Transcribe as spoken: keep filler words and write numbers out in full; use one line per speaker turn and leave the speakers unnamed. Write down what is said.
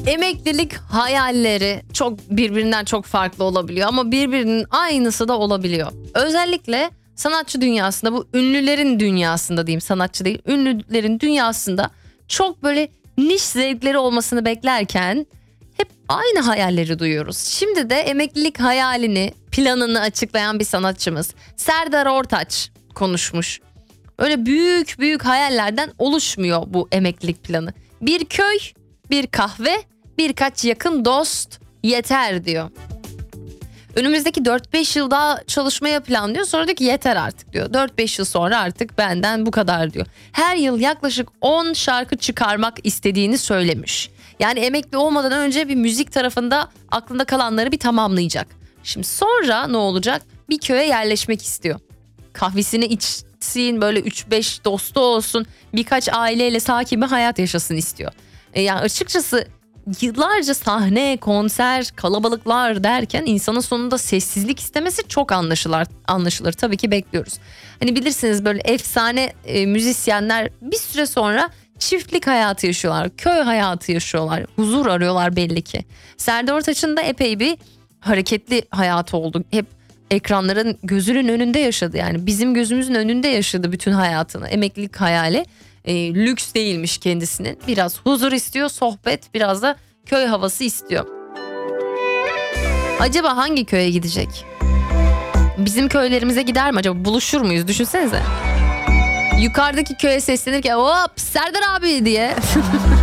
Emeklilik hayalleri çok birbirinden çok farklı olabiliyor ama birbirinin aynısı da olabiliyor. Özellikle sanatçı dünyasında, bu ünlülerin dünyasında diyeyim, sanatçı değil, ünlülerin dünyasında çok böyle niş zevkleri olmasını beklerken hep aynı hayalleri duyuyoruz. Şimdi de emeklilik hayalini, planını açıklayan bir sanatçımız Serdar Ortaç konuşmuş. Öyle büyük büyük hayallerden oluşmuyor bu emeklilik planı. Bir köy, bir kahve, birkaç yakın dost yeter diyor. Önümüzdeki dört beş yıl daha çalışmaya planlıyor. Sonra diyor ki yeter artık diyor. dört beş yıl sonra artık benden bu kadar diyor. Her yıl yaklaşık on şarkı çıkarmak istediğini söylemiş. Yani emekli olmadan önce bir müzik tarafında aklında kalanları bir tamamlayacak. Şimdi sonra ne olacak? Bir köye yerleşmek istiyor. Kahvesini içsin, böyle üç beş dostu olsun, birkaç aileyle sakin bir hayat yaşasın istiyor. E yani açıkçası yıllarca sahne, konser, kalabalıklar derken insanın sonunda sessizlik istemesi çok anlaşılır. Anlaşılır. Tabii ki bekliyoruz. Hani bilirsiniz böyle efsane e, müzisyenler bir süre sonra çiftlik hayatı yaşıyorlar, köy hayatı yaşıyorlar, huzur arıyorlar belli ki. Serdar Ortaç'ın da epey bir hareketli hayatı oldu. Hep ekranların gözünün önünde yaşadı, yani bizim gözümüzün önünde yaşadı bütün hayatını. Emeklilik hayali e, lüks değilmiş kendisinin. Biraz huzur istiyor, sohbet, biraz da köy havası istiyor. Acaba hangi köye gidecek? Bizim köylerimize gider mi acaba? Buluşur muyuz? Düşünsenize. Yukarıdaki köye seslenirken hop Serdar abi diye.